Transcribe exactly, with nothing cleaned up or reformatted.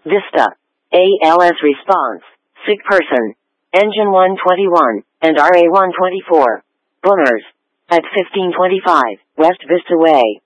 Vista. A L S response. Sick person. Engine one twenty-one, and R A one twenty-four. Boomers. At fifteen twenty-five, West Vista Way.